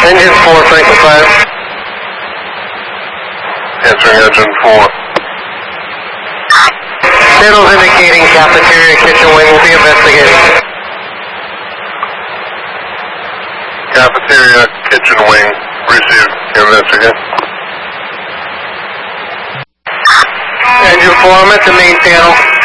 Engine 4, Franklin 5. Answering engine 4. Signals indicating cafeteria kitchen wing will be investigating. Cafeteria kitchen wing received. Investigate. Engine 4, I'm at the main channel.